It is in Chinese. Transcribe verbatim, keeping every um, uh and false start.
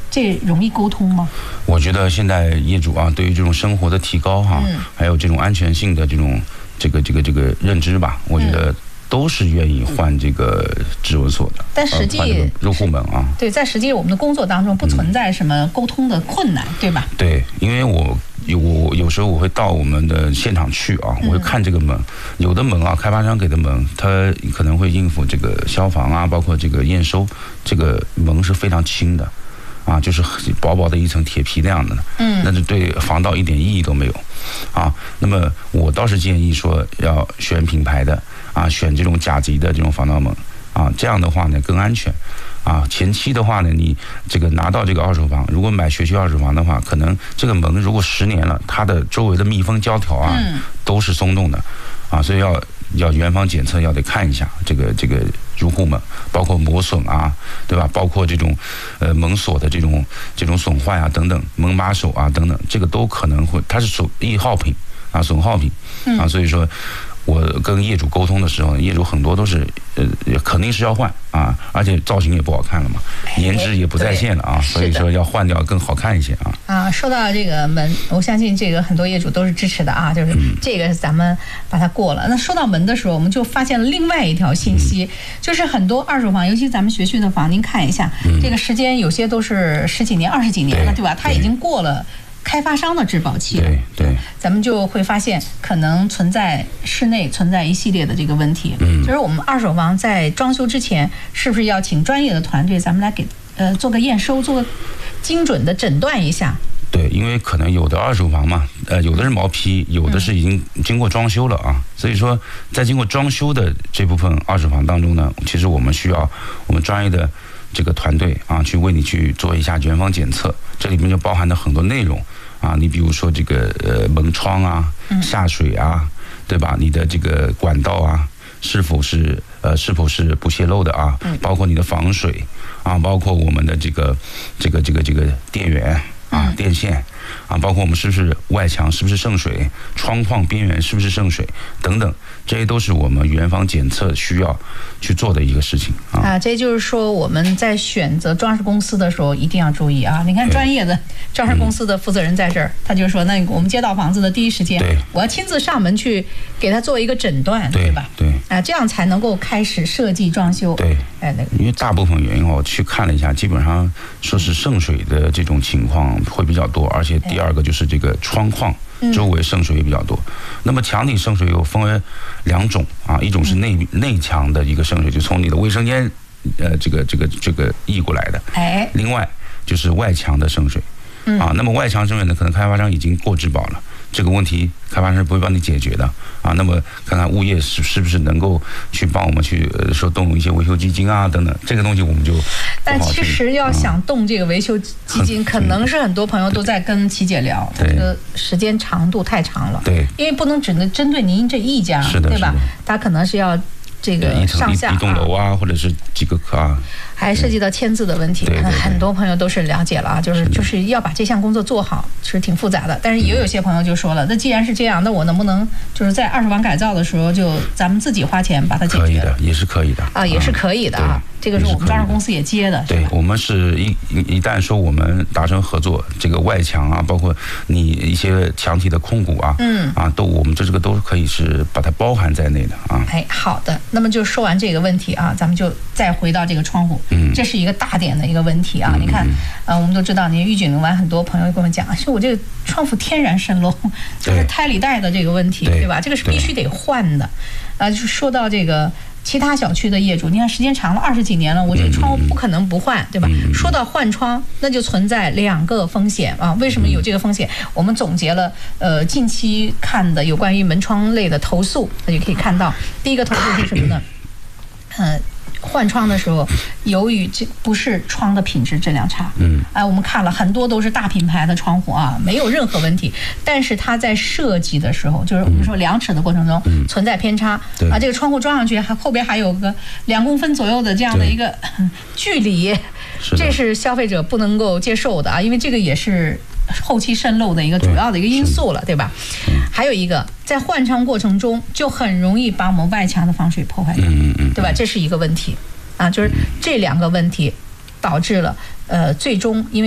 这容易沟通吗？ 我觉得现在业主啊，对于这种生活的提高哈、啊嗯，还有这种安全性的这种这个这个这个认知吧，我觉得都是愿意换这个指纹锁的。 但实际、 呃、入户门啊， 对，在实际我们的工作当中不存在什么沟通的困难，嗯、对吧？ 对，因为我。我有时候我会到我们的现场去啊，我会看这个门，有的门啊，开发商给的门，它可能会应付这个消防啊，包括这个验收，这个门是非常轻的，啊，就是薄薄的一层铁皮那样的，嗯，那是对防盗一点意义都没有，啊，那么我倒是建议说要选品牌的啊，选这种甲级的这种防盗门啊，这样的话呢更安全。啊，前期的话呢，你这个拿到这个二手房，如果买学区二手房的话，可能这个门如果十年了，它的周围的密封胶条啊、嗯、都是松动的，啊，所以要要原方检测，要得看一下这个这个入户门，包括磨损啊，对吧？包括这种呃门锁的这种这种损坏啊等等，门把手啊等等，这个都可能会，它是属易耗品啊，损耗品啊，所以说。我跟业主沟通的时候，业主很多都是呃肯定是要换啊，而且造型也不好看了嘛，颜值也不在线了啊，所以说要换掉更好看一些啊。 啊，说到这个门，我相信这个很多业主都是支持的啊，就是这个咱们把它过了。那说到门的时候，我们就发现了另外一条信息，嗯、就是很多二手房，尤其咱们学区的房，您看一下，嗯、这个时间有些都是十几年、二十几年了，对吧？它已经过了。开发商的质保期， 对对， 咱们就会发现可能存在室内存在一系列的这个问题。嗯，就是我们二手房在装修之前，是不是要请专业的团队，咱们来给呃做个验收，做个精准的诊断一下？ 对，因为可能有的二手房嘛，呃，有的是毛坯，有的是已经经过装修了啊，嗯、所以说在经过装修的这部分二手房当中呢，其实我们需要我们专业的。这个团队啊，去为你去做一下原方检测，这里面就包含了很多内容啊，你比如说这个呃门窗啊、下水啊，对吧？你的这个管道啊，是否是呃是否是不泄漏的啊？包括你的防水啊，包括我们的这个这个这个这个电源啊、电线啊，包括我们是不是外墙是不是渗水，窗框边缘是不是渗水等等，这些都是我们原方检测需要去做的一个事情啊。 啊，这就是说我们在选择装饰公司的时候一定要注意啊。你看专业的装饰公司的负责人在这儿，嗯、他就说，那我们接到房子的第一时间，我要亲自上门去给他做一个诊断，对, 对吧？ 对， 啊，这样才能够开始设计装修。 对， 哎，那个， 因为大部分原因我去看了一下，基本上说是渗水的这种情况会比较多，而且第二个就是这个窗框周围渗水也比较多。嗯、那么墙体渗水又分为两种啊，一种是内内墙的一个渗水，就从你的卫生间呃这个这个这个溢过来的。哎，另外就是外墙的渗水。嗯、啊，那么外墙渗水呢，可能开发商已经过质保了。这个问题开发商不会帮你解决的啊，那么看看物业是是不是能够去帮我们去呃说动用一些维修基金啊等等，这个东西我们就。 但其实要想动这个维修基金，嗯、可能是很多朋友都在跟琪姐聊，它这个时间长度太长了。对，因为不能只能针对您这一家，对吧？它可能是要。这个上下一栋楼啊，或者是几个啊， 还涉及到签字的问题，很多朋友都是了解了啊，就是就是要把这项工作做好，是挺复杂的。但是也有些朋友就说了，那既然是这样，那我能不能就是在二手房改造的时候，就咱们自己花钱把它解决？ 可以的，也是可以的啊，也是可以的啊。这个是我们装饰公司也接的。 对，我们是一一旦说我们达成合作，这个外墙啊，包括你一些墙体的控股啊，嗯啊，都我们这这个都可以是把它包含在内的啊。 哎，好的。那么就说完这个问题啊，咱们就再回到这个窗户，嗯，这是一个大点的一个问题啊。嗯、你看，呃，我们都知道，你预警完，很多朋友跟我们讲，是我这个窗户天然渗漏，就是胎里带的这个问题， 对, 对吧？这个是必须得换的。啊，就是说到这个。其他小区的业主，你看时间长了二十几年了，我这个窗户不可能不换，对吧？说到换窗，那就存在两个风险啊。为什么有这个风险？我们总结了呃近期看的有关于门窗类的投诉，那就可以看到，第一个投诉是什么呢？嗯、呃。换窗的时候，由于这不是窗的品质质量差，嗯，哎，我们看了很多都是大品牌的窗户啊，没有任何问题，但是它在设计的时候，就是我们说量尺的过程中存在偏差，啊，这个窗户装上去还后边还有个两公分左右的这样的一个距离，这是消费者不能够接受的啊，因为这个也是后期渗漏的一个主要的一个因素了，对吧？还有一个，在换窗过程中就很容易把我们外墙的防水破坏掉，对吧？这是一个问题啊，就是这两个问题导致了呃最终因为。